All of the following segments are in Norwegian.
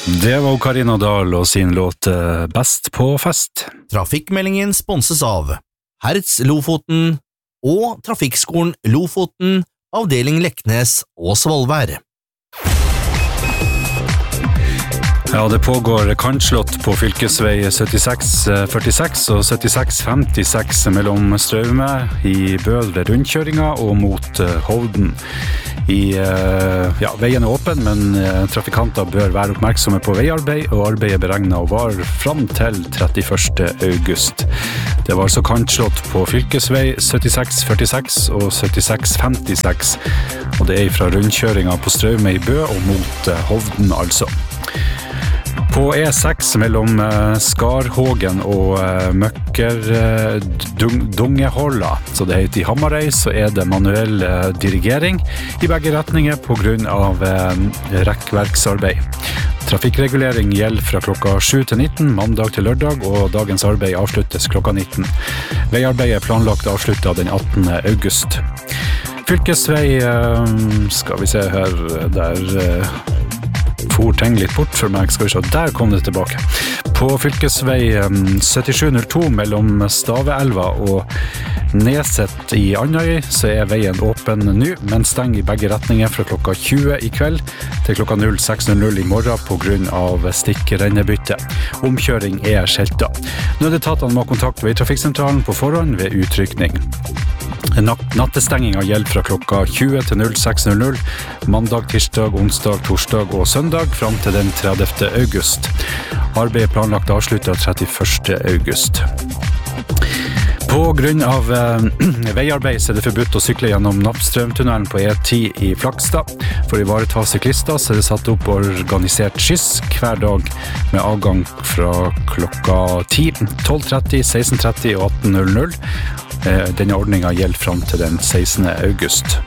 Det var Karina Dahl og sin låt Best på fest. Trafikkmeldingen sponses av Hertz Lofoten og Trafikkskolen Lofoten, avdeling Leknes og Svolvær. Ja, det pågår kantslott på fylkesvei 7646 og 7656 mellom Straume i Bødre rundkjøringa og mot Hovden. Veien åpen, men trafikanter bør være oppmerksomme på veiarbeid, og arbeidet beregnet å vare fram til 31. august. Det var altså kantslott på fylkesvei 7646 og 7656, og det fra rundkjøringa på Straume i Bø og mot Hovden altså. På E6 mellom Skarhågen og Dungeholla, så det heter i Hamarøy, så det manuell dirigering i begge retninger på grunn av rekkverksarbeid. Trafikkregulering gjelder fra klokka 7 til 19, mandag til lørdag, og dagens arbeid avsluttes klokka 19. Veiarbeidet planlagt avsluttet den 18. august. Fylkesvei, skal vi se her, der for ting litt bort for meg, skal vi se, der kom det tilbake. På fylkesvei 7702 mellom Staveelva og Neset i Andøy, så veien åpen nå, men steng i begge retninger fra klokka 20 i kveld til klokka 06.00 i morgen på grunn av stikkrennebytte. Omkjøring skjelta. Nødetatene må kontakte veitrafikksentralen på forhånd ved utrykning. Nattestenginga gjelder fra klokka 20 til 06.00 mandag, tirsdag, onsdag, torsdag og søndag fram til den 30. august. Arbeidet planlagt avsluttet 31. august. På grunn av veiarbeid så det forbudt å sykle gjennom Nappstrømtunnelen på E10 i Flakstad. For å ivareta syklister så det satt opp organisert skyss hver dag med avgang fra klokka 10, 12.30, 16.30 og 18.00. Denne ordningen gjelder fram til den 16. august.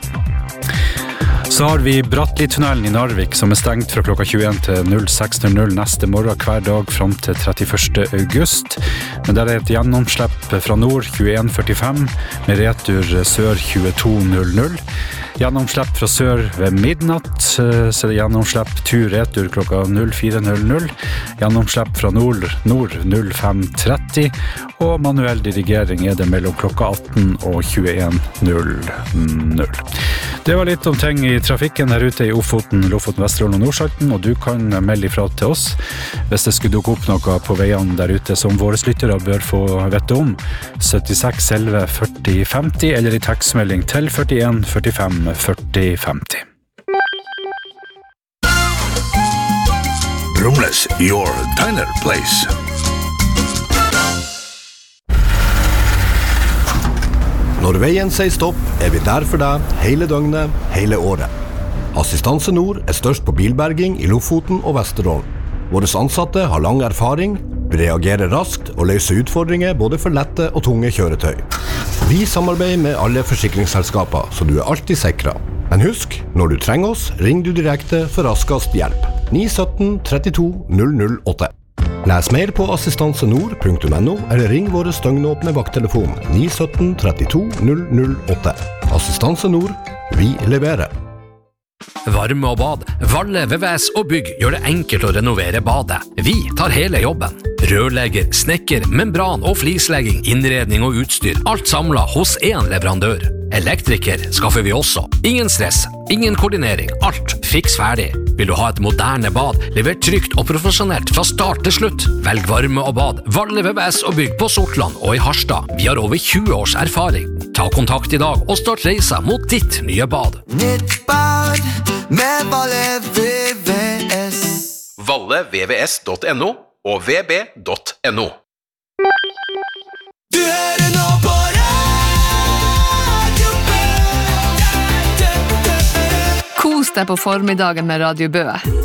Så har vi Brattli-tunnelen i Narvik som stengt fra klokka 21 til 06.00 neste morgen hver dag fram til 31. august. Men der et gjennomslipp fra nord 21.45 med retur sør 22.00. Gjennomslipp fra sør ved midnatt, så det gjennomslipp tur-retur klokka 04.00. Gjennomslipp fra nord 05.30, og manuell dirigering det mellom klokka 18 og 21.00. Det var litt om ting i trafikken her ute i Ofoten, Lofoten, Vesterålen og Nordsalten, og du kan melde ifra til oss hvis det skulle dukke opp noe på veiene der ute som våre lyttere bør få vette om. 76 11 40 50 eller i tekstmelding til 41 45 40 50. Brumles, your diner place. Når veien sier stopp, vi der for deg hele døgnet, hele året. Assistanse Nord størst på bilberging i Lofoten og Vesterålen. Våre ansatte har lang erfaring, reagerer raskt og løser utfordringer både for lette og tunge kjøretøy. Vi samarbeider med alle forsikringsselskaper, så du alltid sikret. Men husk, når du trenger oss, ring du direkte for raskest hjelp. 917 32 008. Les mer på assistansenord.no eller ring våre støgnåpne vakttelefon 917 32 008. Assistanse Nord, vi leverer. Varme og bad. Valle, VVS og bygg gjør det enkelt å renovere badet. Vi tar hele jobben. Rørlegger, snekker, membran og flislegging, innredning og utstyr. Alt samlet hos en leverandør. Elektriker skaffer vi også. Ingen stress, ingen koordinering. Alt fiks ferdig. Vil du ha et moderne bad, levert trygt og profesjonelt fra start til slutt? Velg varme og bad. Valle, VVS og bygg på Sortland og i Harstad. Vi har over 20 års erfaring. Ta kontakt i dag og start reisa mot ditt nye bad. Nytt bad med Valle VVS. vallevvs.no og vb.no. Du hører nå på Kos deg på formiddagen med Radio Bø.